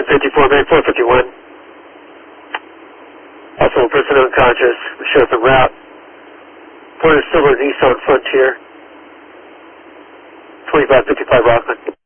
1054, man, 451. Also, a person unconscious. Shows the route. Ford Silver Nissan Frontier. 2555 Rockland.